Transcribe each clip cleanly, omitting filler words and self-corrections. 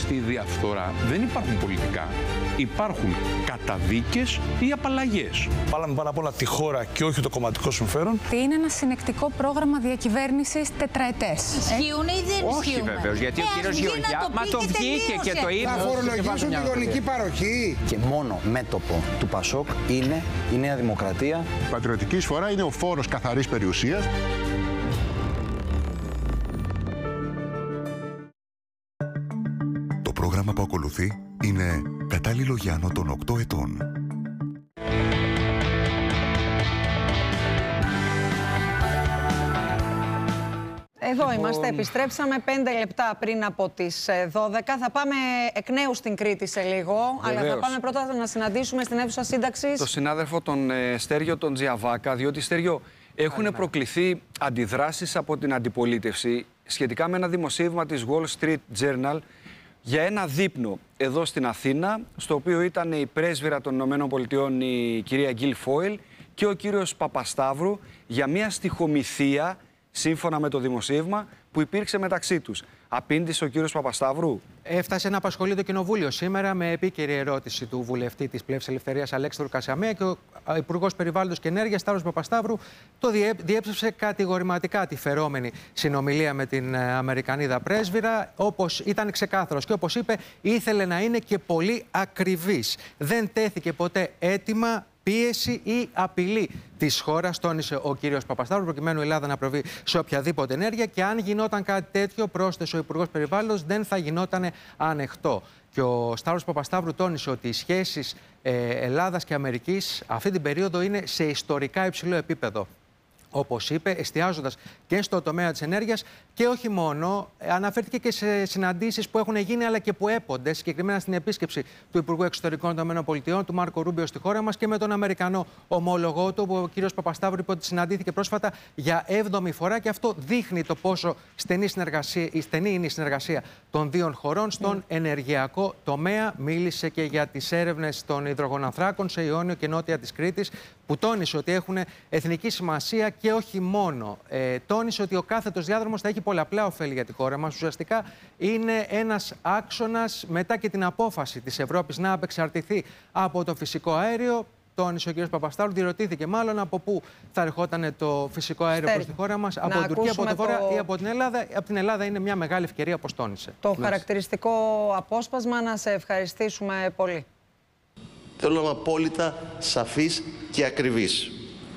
στη διαφθορά δεν υπάρχουν πολιτικά. Υπάρχουν καταδίκες ή απαλλαγές. Βάλαμε πάνω απ' όλα τη χώρα και όχι το κομματικό συμφέρον. Είναι ένα συνεκτικό πρόγραμμα διακυβέρνησης τετραετές. Ισχύουν ή δεν ισχύουν? Όχι βεβαίως, γιατί ο κύριος Γεωργιάδης μα το βγήκε και το είπε. Θα φορολογήσουν τη γονική παροχή. Και μόνο μέτωπο του Πασόκ είναι η Νέα Δημοκρατία. Η πατριωτική εισφορά είναι ο φόρος καθαρής περιουσίας. Το πρόγραμμα που ακολουθεί είναι κατάλληλο για άνω των 8 ετών. Εδώ είμαστε, επιστρέψαμε 5 λεπτά πριν από τις 12. Θα πάμε εκ νέου στην Κρήτη σε λίγο, αλλά θα πάμε πρώτα να συναντήσουμε στην αίθουσα σύνταξης το συνάδελφο τον Στέργιο τον Τζιαβάκα, διότι Στέργιο έχουν προκληθεί αντιδράσεις από την αντιπολίτευση σχετικά με ένα δημοσίευμα της Wall Street Journal για ένα δείπνο εδώ στην Αθήνα, στο οποίο ήταν η πρέσβυρα των ΗΠΑ η κυρία Γκίλ Φόιλ και ο κύριος Παπασταύρου για μια στιχομυθία, σύμφωνα με το δημοσίευμα, που υπήρξε μεταξύ τους. Απήντησε ο κύριος Παπασταύρου. Έφτασε να απασχολεί το Κοινοβούλιο σήμερα με επίκαιρη ερώτηση του βουλευτή της Πλεύσης Ελευθερίας Αλέξανδρου Κασαμία και ο Υπουργός Περιβάλλοντος και Ενέργειας Σταύρος Παπασταύρου το διέψευσε κατηγορηματικά τη φερόμενη συνομιλία με την Αμερικανίδα πρέσβυρα, όπως ήταν ξεκάθαρος και όπως είπε ήθελε να είναι και πολύ ακριβής. Δεν τέθηκε ποτέ αίτημα, πίεση ή απειλή της χώρας, τόνισε ο κύριος Παπασταύρου, προκειμένου η Ελλάδα να προβεί σε οποιαδήποτε ενέργεια και αν γινόταν κάτι τέτοιο, πρόσθεσε ο Υπουργός Περιβάλλοντος, δεν θα γινόταν ανεκτό. Και ο Σταύρος Παπασταύρου τόνισε ότι οι σχέσεις Ελλάδας και Αμερικής αυτή την περίοδο είναι σε ιστορικά υψηλό επίπεδο. Όπως είπε, εστιάζοντας και στο τομέα της ενέργειας και όχι μόνο, αναφέρθηκε και σε συναντήσεις που έχουν γίνει αλλά και που έπονται, συγκεκριμένα στην επίσκεψη του Υπουργού Εξωτερικών των ΗΠΑ, του Μάρκο Ρούμπιο, στη χώρα μας και με τον Αμερικανό ομόλογό του, που ο κύριος Παπασταύρου είπε ότι συναντήθηκε πρόσφατα για 7η φορά και αυτό δείχνει το πόσο στενή είναι η συνεργασία των δύο χωρών στον ενεργειακό τομέα. Μίλησε και για τις έρευνες των υδρογονανθράκων σε Ιόνιο και νότια της Κρήτης, που τόνισε ότι έχουν εθνική σημασία και όχι μόνο. Τόνισε ότι ο κάθετος διάδρομος θα έχει πολλαπλά ωφέλη για τη χώρα μας. Ουσιαστικά είναι ένας άξονας μετά και την απόφαση της Ευρώπης να απεξαρτηθεί από το φυσικό αέριο. Τόνισε ο κ. Παπασταύρου, διερωτήθηκε μάλλον από πού θα ερχόταν το φυσικό αέριο προς τη χώρα μας, από την Τουρκία, από τη Βόρεια ή από την Ελλάδα. Από την Ελλάδα είναι μια μεγάλη ευκαιρία, όπως τόνισε. Το χαρακτηριστικό απόσπασμα, να σε ευχαριστήσουμε πολύ. Θέλω να είμαι απόλυτα σαφής και ακριβής.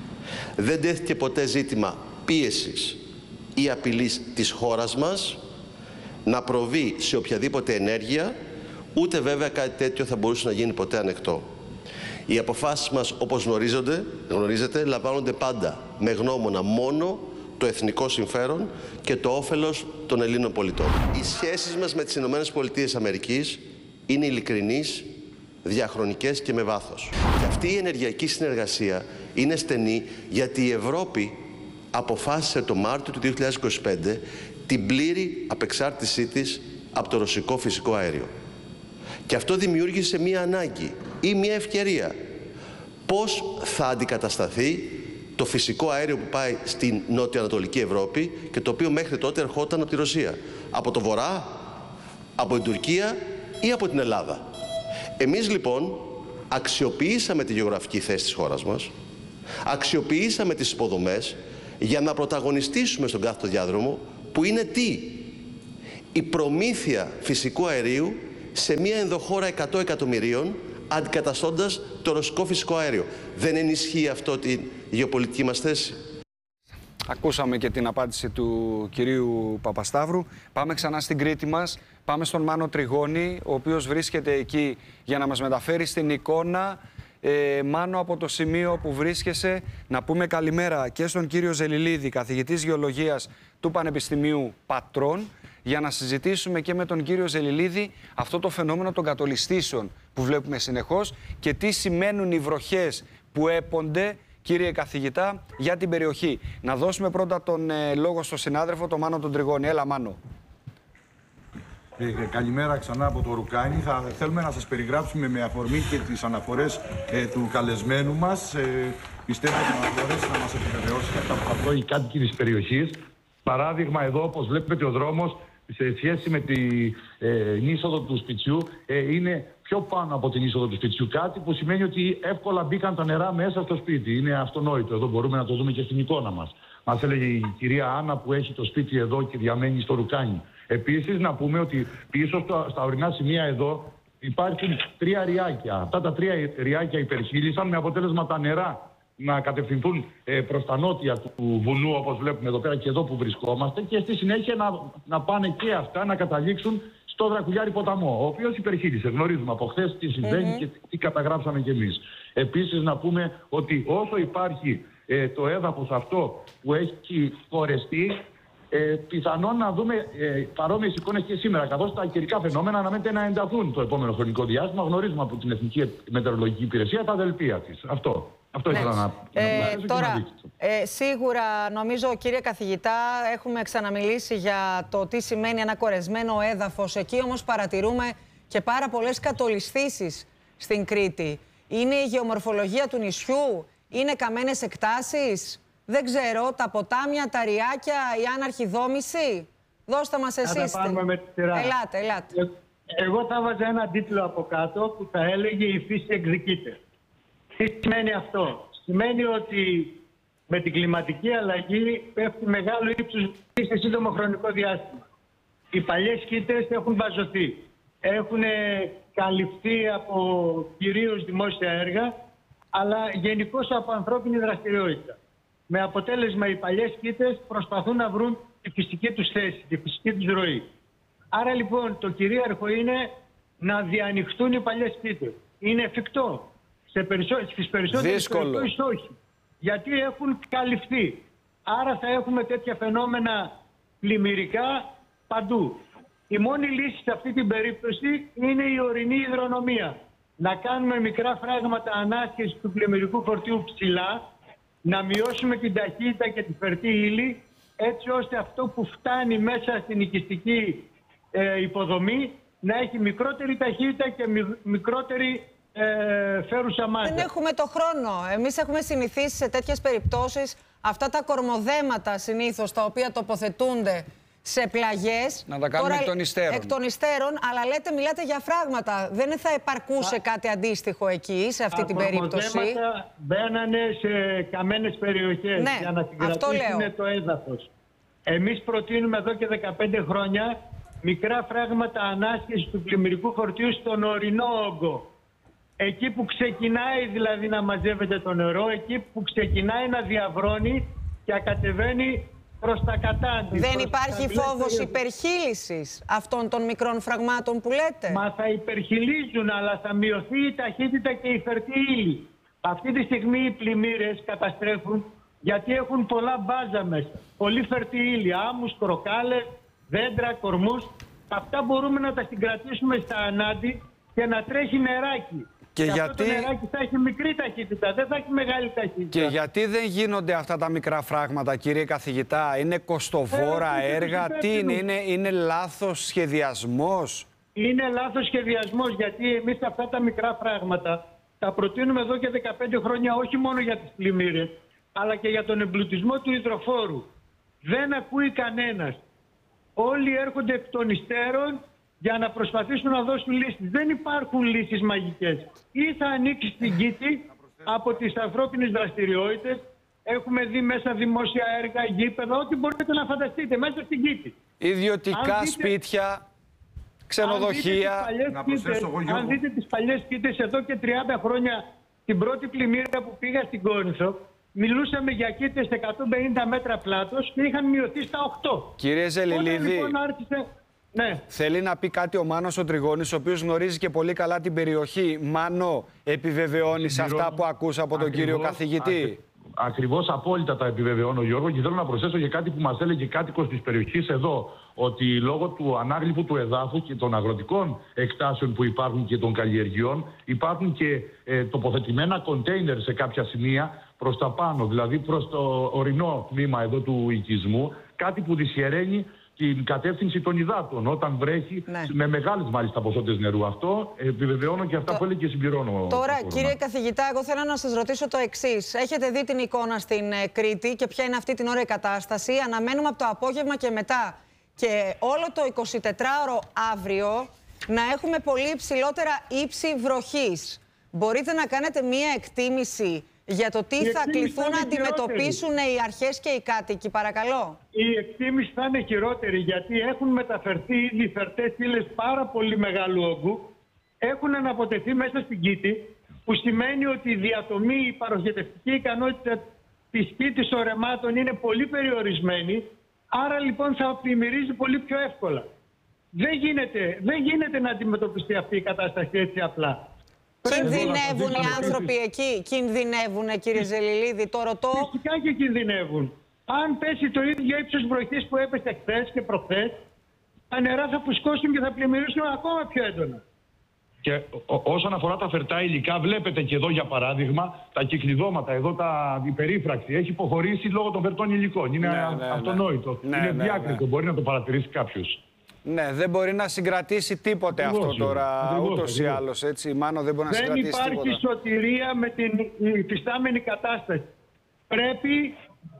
Δεν τέθηκε ποτέ ζήτημα πίεσης ή απειλής της χώρας μας να προβεί σε οποιαδήποτε ενέργεια, ούτε βέβαια κάτι τέτοιο θα μπορούσε να γίνει ποτέ ανεκτό. Οι αποφάσεις μας, όπως γνωρίζετε, λαμβάνονται πάντα με γνώμονα μόνο το εθνικό συμφέρον και το όφελος των Ελλήνων πολιτών. Οι σχέσεις μας με τις ΗΠΑ είναι ειλικρινείς, διαχρονικές και με βάθος. Και αυτή η ενεργειακή συνεργασία είναι στενή γιατί η Ευρώπη αποφάσισε το Μάρτιο του 2025 την πλήρη απεξάρτησή της από το ρωσικό φυσικό αέριο. Και αυτό δημιούργησε μία ανάγκη ή μία ευκαιρία. Πώς θα αντικατασταθεί το φυσικό αέριο που πάει στην νότιο-ανατολική Ευρώπη και το οποίο μέχρι τότε ερχόταν από τη Ρωσία. Από το Βορρά, από την Τουρκία ή από την Ελλάδα. Εμείς λοιπόν αξιοποιήσαμε τη γεωγραφική θέση της χώρας μας, αξιοποιήσαμε τις υποδομές για να πρωταγωνιστήσουμε στον κάθετο διάδρομο, που είναι τι? Η προμήθεια φυσικού αερίου σε μια ενδοχώρα 100 εκατομμυρίων, αντικαταστώντας το ρωσικό φυσικό αέριο. Δεν ενισχύει αυτό τη γεωπολιτική μας θέση? Ακούσαμε και την απάντηση του κυρίου Παπασταύρου. Πάμε ξανά στην Κρήτη μας. Πάμε στον Μάνο Τριγώνη, ο οποίος βρίσκεται εκεί για να μας μεταφέρει στην εικόνα. Μάνο, από το σημείο που βρίσκεσαι, να πούμε καλημέρα και στον κύριο Ζελιλίδη, καθηγητής γεωλογίας του Πανεπιστημίου Πατρών, για να συζητήσουμε και με τον κύριο Ζελιλίδη αυτό το φαινόμενο των κατολιστήσεων που βλέπουμε συνεχώς και τι σημαίνουν οι βροχές που έπονται, κύριε καθηγητά, για την περιοχή. Να δώσουμε πρώτα τον λόγο στον συνάδελφο, τον Μάνο τον Τριγώνη. Έλα, Μάνο. Καλημέρα ξανά από το Ρουκάνι. Θα θέλουμε να σας περιγράψουμε με αφορμή και τις αναφορές του καλεσμένου μας. Πιστεύω ότι θα μπορέσει να μας επιβεβαιώσει κατά αυτό οι κάτοικοι της περιοχής. Παράδειγμα, εδώ, όπως βλέπετε, ο δρόμος σε σχέση με την είσοδο του σπιτιού είναι πιο πάνω από την είσοδο του σπιτιού. Κάτι που σημαίνει ότι εύκολα μπήκαν τα νερά μέσα στο σπίτι. Είναι αυτονόητο. Εδώ μπορούμε να το δούμε και στην εικόνα μας. Μας έλεγε η κυρία Άννα που έχει το σπίτι εδώ και διαμένει στο Ρουκάνι. Επίσης, να πούμε ότι πίσω στα ορεινά σημεία εδώ υπάρχουν 3 ριάκια. Αυτά τα 3 ριάκια υπερχείλησαν με αποτέλεσμα τα νερά να κατευθυνθούν προς τα νότια του βουνού, όπως βλέπουμε εδώ πέρα και εδώ που βρισκόμαστε, και στη συνέχεια να πάνε και αυτά να καταλήξουν στο Δρακουλιάρη ποταμό, ο οποίος υπερχείλησε. Γνωρίζουμε από χθες τι συμβαίνει και τι καταγράψαμε κι εμείς. Επίσης, να πούμε ότι όσο υπάρχει το έδαφος αυτό που έχει φορεστεί, πιθανόν να δούμε παρόμοιες εικόνες και σήμερα, καθώς τα καιρικά φαινόμενα αναμένεται να ενταθούν το επόμενο χρονικό διάστημα. Γνωρίζουμε από την Εθνική Μετεωρολογική Υπηρεσία τα δελτία της. Αυτό ήθελα να πω. Τώρα, σίγουρα νομίζω, κύριε καθηγητά, έχουμε ξαναμιλήσει για το τι σημαίνει ένα κορεσμένο έδαφος. Εκεί όμως παρατηρούμε και πάρα πολλές κατολισθήσεις στην Κρήτη. Είναι η γεωμορφολογία του νησιού, είναι καμένες εκτάσεις, δεν ξέρω, τα ποτάμια, τα ριάκια, η άναρχη δόμηση. Δώστε μας εσείς. Ελάτε. Εγώ θα βάζα ένα τίτλο από κάτω που θα έλεγε «Η φύση εκδικείται». Τι σημαίνει αυτό? Σημαίνει ότι με την κλιματική αλλαγή πέφτει μεγάλο ύψος σε σύντομο χρονικό διάστημα. Οι παλιές σκήτες έχουν βαζωθεί. Έχουν καλυφθεί από κυρίως δημόσια έργα, αλλά γενικώς από ανθρώπινη δραστηριότητα. Με αποτέλεσμα οι παλιές σκήτες προσπαθούν να βρουν τη φυσική τους θέση, τη φυσική τους ροή. Άρα λοιπόν το κυρίαρχο είναι να διανοιχτούν οι παλιές σκήτες. Είναι εφικτό? Στις περισσότερες περιπτώσεις όχι. Γιατί έχουν καλυφθεί. Άρα θα έχουμε τέτοια φαινόμενα πλημμυρικά παντού. Η μόνη λύση σε αυτή την περίπτωση είναι η ορεινή υδρονομία. Να κάνουμε μικρά φράγματα ανάσχεσης του πλημμυρικού φορτίου ψηλά, να μειώσουμε την ταχύτητα και τη φερτή ύλη, έτσι ώστε αυτό που φτάνει μέσα στην οικιστική υποδομή να έχει μικρότερη ταχύτητα και μικρότερη φέρουσα μάζα. Δεν έχουμε το χρόνο. Εμείς έχουμε συνηθίσει σε τέτοιες περιπτώσεις αυτά τα κορμοδέματα συνήθως τα οποία τοποθετούνται σε πλαγιές. Να τα κάνουμε εκ των υστέρων. Αλλά μιλάτε για φράγματα. Δεν θα επαρκούσε κάτι αντίστοιχο εκεί, σε αυτή την περίπτωση? Τα κορμοδέματα μπαίνανε σε καμένες περιοχές για να συγκρατήσουν το έδαφος. Εμείς προτείνουμε εδώ και 15 χρόνια μικρά φράγματα ανάσχεσης του πλημμυρικού φορτίου στον ορεινό όγκο. Εκεί που ξεκινάει δηλαδή να μαζεύεται το νερό, εκεί που ξεκινάει να διαβρώνει και κατεβαίνει προς τα κατάντη. Δεν υπάρχει φόβος υπερχείλησης αυτών των μικρών φραγμάτων που λέτε? Μα θα υπερχειλίζουν, αλλά θα μειωθεί η ταχύτητα και η φερτή ύλη. Αυτή τη στιγμή οι πλημμύρες καταστρέφουν γιατί έχουν πολλά μπάζα μέσα. Πολύ φερτή ύλη, άμμους, κροκάλες, δέντρα, κορμούς. Αυτά μπορούμε να τα συγκρατήσουμε στα ανάντι και να τρέχει νεράκι. Και γιατί... αυτό το νεράκι θα έχει μικρή ταχύτητα, δεν θα έχει μεγάλη ταχύτητα. Και γιατί δεν γίνονται αυτά τα μικρά φράγματα, κύριε καθηγητά? Είναι κοστοβόρα έργα? Τι είναι λάθος σχεδιασμός? Είναι λάθος σχεδιασμός, γιατί εμείς αυτά τα μικρά φράγματα τα προτείνουμε εδώ και 15 χρόνια, όχι μόνο για τις πλημμύρες, αλλά και για τον εμπλουτισμό του υδροφόρου. Δεν ακούει κανένας. Όλοι έρχονται εκ των υστέρων για να προσπαθήσουν να δώσουν λύσεις. Δεν υπάρχουν λύσεις μαγικές. Ή θα ανοίξει την Κήτη από τις ανθρώπινες δραστηριότητες. Έχουμε δει μέσα δημόσια έργα, γήπεδα, ό,τι μπορείτε να φανταστείτε, μέσα στην Κήτη. Ιδιωτικά σπίτια, ξενοδοχεία. Αν δείτε τις παλιές Κήτες εδώ και 30 χρόνια, την πρώτη πλημμύρα που πήγα στην Κόρινθο, μιλούσαμε για Κήτες 150 μέτρα πλάτος και είχαν μειωθεί στα 8. Κύριε Ζελιλίδη, λοιπόν άρχισε... Ναι. Θέλει να πει κάτι ο Μάνος ο Τριγώνης, ο οποίος γνωρίζει και πολύ καλά την περιοχή. Μάνο, επιβεβαιώνεις αυτά που ακούσα από τον κύριο καθηγητή? Ακριβώς, απόλυτα τα επιβεβαιώνω, Γιώργο, και θέλω να προσθέσω για κάτι που μας έλεγε κάτοικος της περιοχής εδώ, ότι λόγω του ανάγλυφου του εδάφους και των αγροτικών εκτάσεων που υπάρχουν και των καλλιεργειών, υπάρχουν και τοποθετημένα κοντέινερ σε κάποια σημεία προς τα πάνω, δηλαδή προς το ορεινό τμήμα εδώ του οικισμού, κάτι που δυσχεραίνει την κατεύθυνση των υδάτων όταν βρέχει, με μεγάλες μάλιστα ποσότητες νερού. Αυτό επιβεβαιώνω και αυτά που έλεγε και συμπληρώνω. Τώρα, κύριε καθηγητά, εγώ θέλω να σας ρωτήσω το εξής. Έχετε δει την εικόνα στην Κρήτη και ποια είναι αυτή την ώρα η κατάσταση? Αναμένουμε από το απόγευμα και μετά και όλο το 24ωρο αύριο να έχουμε πολύ υψηλότερα ύψη βροχής. Μπορείτε να κάνετε μία εκτίμηση για το τι θα κληθούν να αντιμετωπίσουν οι αρχές και οι κάτοικοι, παρακαλώ? Η εκτίμηση θα είναι χειρότερη, γιατί έχουν μεταφερθεί ήδη φερτές ύλες πάρα πολύ μεγάλου όγκου, έχουν αναποτεθεί μέσα στην Κήτη, που σημαίνει ότι η διατομή, η παροχετευτική ικανότητα της Κήτης ορεμάτων είναι πολύ περιορισμένη, άρα λοιπόν θα πλημμυρίζει πολύ πιο εύκολα. Δεν γίνεται να αντιμετωπιστεί αυτή η κατάσταση έτσι απλά. Κινδυνεύουν οι άνθρωποι εκεί, κινδυνεύουν, κύριε Ζελιλίδη, το ρωτώ. Φυσικά και κινδυνεύουν. Αν πέσει το ίδιο ύψος βροχής που έπεσε χθες και προχθές, τα νερά θα φουσκώσουν και θα πλημμυρίσουν ακόμα πιο έντονα. Και όσον αφορά τα φερτά υλικά, βλέπετε και εδώ για παράδειγμα τα κυκλειδώματα, εδώ η περίφραξη έχει υποχωρήσει λόγω των φερτών υλικών. Είναι αυτονόητο. Είναι διάκριτο, μπορεί να το παρατηρήσει κάποιος. Ναι, δεν μπορεί να συγκρατήσει τίποτε αυτό τώρα, ούτως ή άλλως, έτσι. Μάνο, δεν μπορεί να συγκρατήσει τίποτα. Δεν υπάρχει σωτηρία με την υφιστάμενη κατάσταση. Πρέπει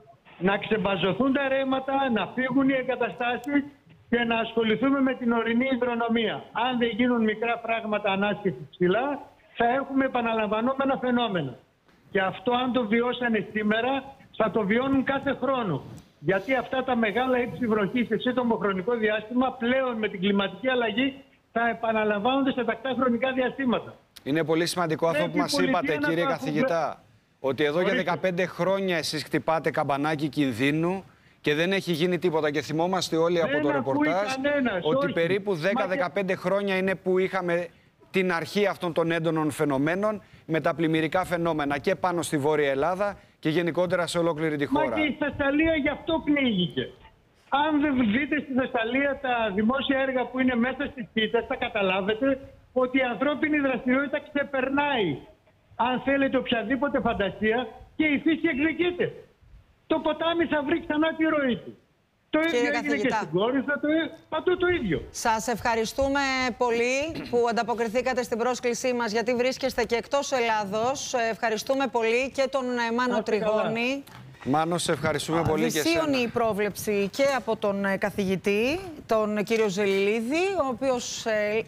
να ξεμπαζωθούν τα ρέματα, να φύγουν οι εγκαταστάσεις και να ασχοληθούμε με την ορεινή υδρονομία. Αν δεν γίνουν μικρά πράγματα ανάσχεση ψηλά, θα έχουμε επαναλαμβανόμενα φαινόμενα. Και αυτό, αν το βιώσανε σήμερα, θα το βιώνουν κάθε χρόνο. Γιατί αυτά τα μεγάλα ύψη βροχής σε σύντομο χρονικό διάστημα πλέον με την κλιματική αλλαγή θα επαναλαμβάνονται σε τακτά χρονικά διαστήματα. Είναι πολύ σημαντικό αυτό που μας είπατε, κύριε καθηγητά, ότι εδώ για 15 χρόνια εσείς χτυπάτε καμπανάκι κινδύνου και δεν έχει γίνει τίποτα. Και θυμόμαστε όλοι από το ρεπορτάζ ότι περίπου 10-15 χρόνια είναι που είχαμε την αρχή αυτών των έντονων φαινομένων με τα πλημμυρικά φαινόμενα και πάνω στη Βόρεια Ελλάδα και γενικότερα σε ολόκληρη τη χώρα. Μα και η Θεσσαλία γι' αυτό πνίγηκε. Αν δεν δείτε στη Θεσσαλία τα δημόσια έργα που είναι μέσα στις Κήτες, θα καταλάβετε ότι η ανθρώπινη δραστηριότητα ξεπερνάει, αν θέλετε, οποιαδήποτε φαντασία και η φύση εκδικείται. Το ποτάμι θα βρει ξανά τη ροή του. Το ίδιο έγινε και στην Κόρινθο, παντού το ίδιο. Σας ευχαριστούμε πολύ που ανταποκριθήκατε στην πρόσκλησή μας, γιατί βρίσκεστε και εκτός Ελλάδος. Ευχαριστούμε πολύ και τον Μάνο Τριγώνη. Μάνο, σε ευχαριστούμε πολύ και εσένα. Δυσίωνη η πρόβλεψη και από τον καθηγητή, τον κύριο Ζελιλίδη, ο οποίος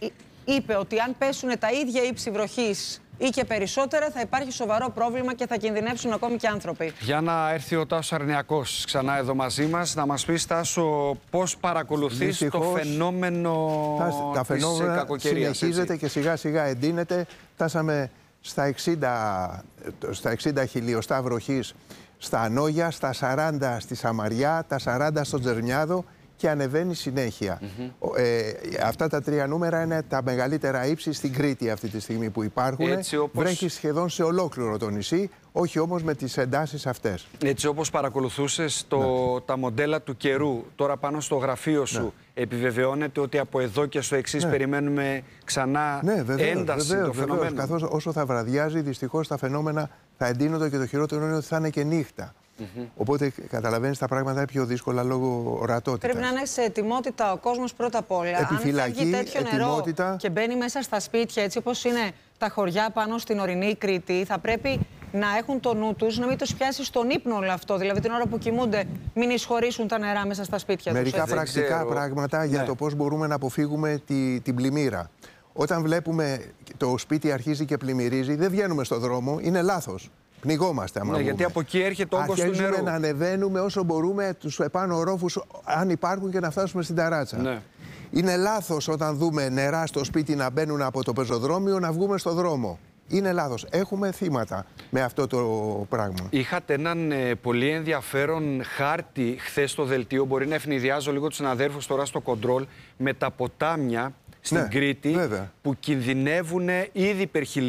είπε ότι αν πέσουν τα ίδια ύψη βροχής ή και περισσότερα, θα υπάρχει σοβαρό πρόβλημα και θα κινδυνεύσουν ακόμη και άνθρωποι. Για να έρθει ο Τάσος Αρνιακός ξανά εδώ μαζί μας, να μας πεις, Τάσο, πώς παρακολουθείς το φαινόμενο της κακοκαιρίας. Συνεχίζεται και σιγά σιγά εντείνεται. Φτάσαμε στα 60 χιλιοστά βροχής στα Ανόγια, στα 40 στη Σαμαριά, τα 40 στο Τζερμιάδο και ανεβαίνει συνέχεια. Αυτά τα τρία νούμερα είναι τα μεγαλύτερα ύψη στην Κρήτη αυτή τη στιγμή που υπάρχουν. Βρέχει σχεδόν σε ολόκληρο το νησί, όχι όμως με τις εντάσεις αυτές. Έτσι όπως παρακολουθούσες τα μοντέλα του καιρού, τώρα πάνω στο γραφείο σου, επιβεβαιώνεται ότι από εδώ και στο εξής περιμένουμε ξανά ένταση των φαινομένων. Καθώς όσο θα βραδιάζει, δυστυχώς τα φαινόμενα θα εντείνονται και το χειρότερο είναι ότι θα είναι και νύχτα. Οπότε καταλαβαίνεις, τα πράγματα είναι πιο δύσκολα λόγω ορατότητας. Πρέπει να είναι σε ετοιμότητα ο κόσμος πρώτα απ' όλα. Επιφυλακή, αν φεύγει τέτοιο νερό και μπαίνει μέσα στα σπίτια, έτσι όπως είναι τα χωριά πάνω στην ορεινή Κρήτη, θα πρέπει να έχουν το νου τους, να μην τους πιάσει στον ύπνο όλο αυτό. Δηλαδή την ώρα που κοιμούνται, μην εισχωρήσουν τα νερά μέσα στα σπίτια τους. Μερικά πρακτικά πράγματα για το πώς μπορούμε να αποφύγουμε την πλημμύρα. Όταν βλέπουμε το σπίτι αρχίζει και πλημμυρίζει, δεν βγαίνουμε στο δρόμο, είναι λάθος. Πνιγόμαστε. Γιατί από εκεί έρχεται ο όγκος του νερού. Αρχίζουμε να ανεβαίνουμε όσο μπορούμε τους επάνω ορόφους, αν υπάρχουν, και να φτάσουμε στην ταράτσα. Είναι λάθος όταν δούμε νερά στο σπίτι να μπαίνουν από το πεζοδρόμιο να βγούμε στο δρόμο. Είναι λάθος. Έχουμε θύματα με αυτό το πράγμα. Είχατε έναν πολύ ενδιαφέρον χάρτη χθες στο δελτίο. Μπορεί να ευνηδιάζω λίγο τους συναδέρφους τώρα στο κοντρόλ, με τα ποτάμια στην Κρήτη που κινδυνεύουν ήδη υπερχειλία.